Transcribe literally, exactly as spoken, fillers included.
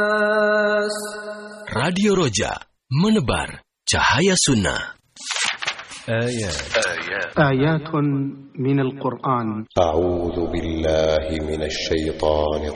Radio Roja, menebar cahaya sunnah. آيات آيات من القرآن. أعوذ بالله من الشيطان